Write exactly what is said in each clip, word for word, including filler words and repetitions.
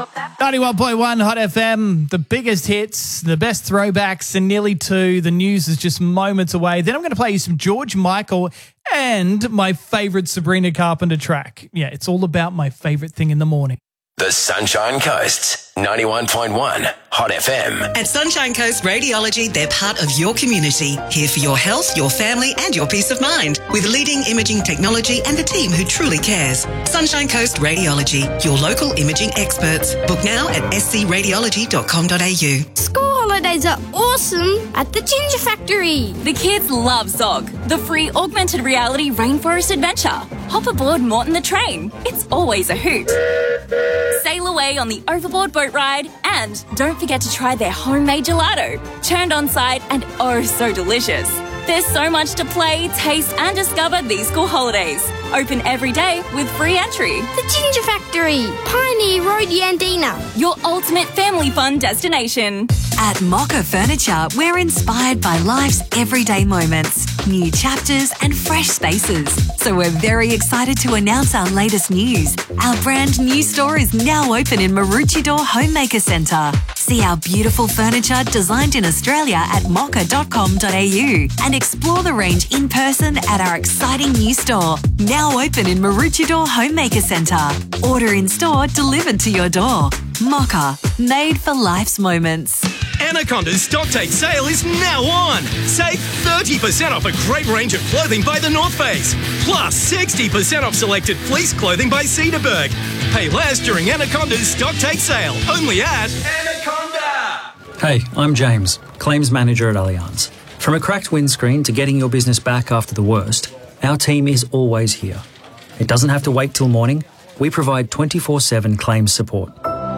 ninety-one point one Hot F M, the biggest hits, the best throwbacks, and nearly two. The news is just moments away. Then I'm going to play you some George Michael and my favourite Sabrina Carpenter track. Yeah, it's all about my favourite thing in the morning. The Sunshine Coast, ninety-one point one Hot F M. At Sunshine Coast Radiology, they're part of your community, here for your health, your family and your peace of mind, with leading imaging technology and a team who truly cares. Sunshine Coast Radiology, your local imaging experts. Book now at s c radiology dot com dot a u. School holidays are awesome at the Ginger Factory. The kids love Zog, the free augmented reality rainforest adventure. Hop aboard Morton the train. It's always a hoot. Sail away on the overboard boat ride, and don't forget to try their homemade gelato, churned on site and oh so delicious. There's so much to play, taste and discover these school holidays. Open every day with free entry. The Ginger Factory, Pioneer Road, Yandina. Your ultimate family fun destination. At Mocha Furniture, we're inspired by life's everyday moments, new chapters and fresh spaces. So we're very excited to announce our latest news. Our brand new store is now open in Maroochydore Homemaker Centre. See our beautiful furniture designed in Australia at mocha dot com dot a u and explore the range in person at our exciting new store, now open in Maroochydore Homemaker Centre. Order in store, delivered to your door. Mocha, made for life's moments. Anaconda's Stocktake sale is now on. Save thirty percent off a great range of clothing by The North Face. Plus sixty percent off selected fleece clothing by Cedarburg. Pay less during Anaconda's Stocktake sale. Only at Anaconda. Hey, I'm James, Claims Manager at Allianz. From a cracked windscreen to getting your business back after the worst, our team is always here. It doesn't have to wait till morning. We provide twenty-four seven claims support.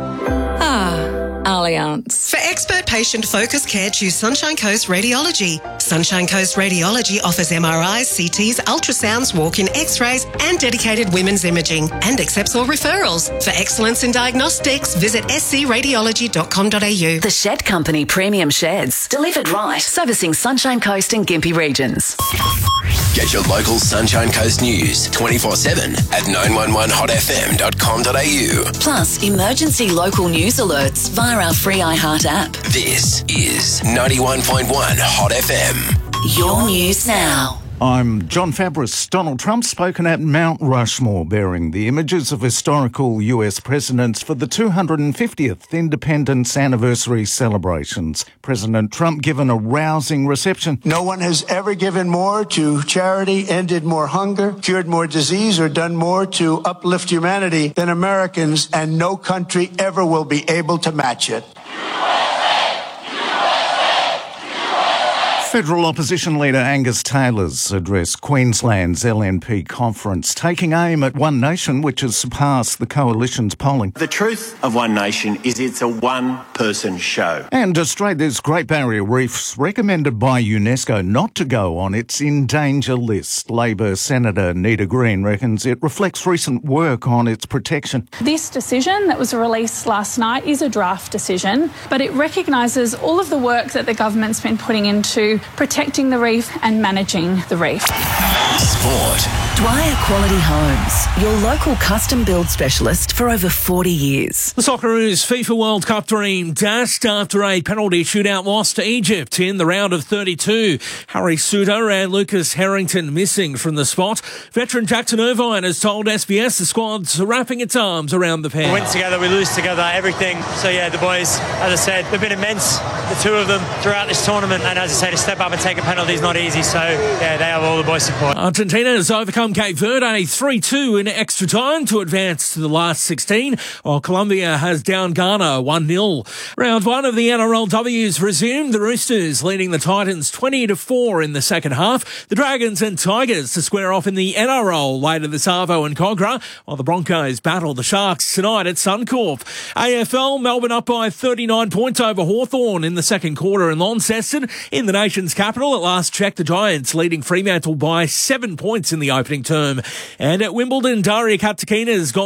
Allianz. For expert patient focused care, choose Sunshine Coast Radiology. Sunshine Coast Radiology offers M R Is, C Ts, ultrasounds, walk-in x-rays and dedicated women's imaging, and accepts all referrals. For excellence in diagnostics, visit s c radiology dot com dot a u. The Shed Company Premium Sheds. Delivered right. Servicing Sunshine Coast and Gympie regions. Get your local Sunshine Coast news twenty-four seven at nine one one hot f m dot com dot a u. Plus, emergency local news alerts via our free iHeart app. This is ninety-one point one Hot F M. Your news now. I'm John Fabris. Donald Trump spoken at Mount Rushmore, bearing the images of historical U S presidents for the two hundred fiftieth Independence Anniversary celebrations. President Trump given a rousing reception. No one has ever given more to charity, ended more hunger, cured more disease, or done more to uplift humanity than Americans, and no country ever will be able to match it. Federal opposition leader Angus Taylor's addressed Queensland's L N P conference, taking aim at One Nation, which has surpassed the coalition's polling. The truth of One Nation is it's a one-person show. And Australia's Great Barrier Reef's recommended by UNESCO not to go on its in danger list. Labor Senator Nita Green reckons it reflects recent work on its protection. This decision that was released last night is a draft decision, but it recognises all of the work that the government's been putting into protecting the reef and managing the reef. Sport. Dwyer Quality Homes, your local custom build specialist for over forty years. The Socceroos FIFA World Cup dream dashed after a penalty shootout loss to Egypt in the round of thirty-two. Harry Suter and Lucas Harrington missing from the spot. Veteran Jackson Irvine has told S B S the squad's wrapping its arms around the pair. We win together, we lose together, everything. So yeah, the boys, as I said, they've been immense, the two of them, throughout this tournament. And as I say, to step up and take a penalty is not easy. So yeah, they have all the boys' support. Argentina's overcome Cape Verde three two in extra time to advance to the last sixteen, while Colombia has downed Ghana one nil. Round one of the N R L W's resumed. The Roosters leading the Titans twenty to four in the second half. The Dragons and Tigers to square off in the N R L later this Arvo and Cogra, while the Broncos battle the Sharks tonight at Suncorp. A F L, Melbourne up by thirty-nine points over Hawthorn in the second quarter in Launceston. In the nation's capital, at last check, the Giants leading Fremantle by seven points in the opening term. And at Wimbledon, Daria Katkina's gone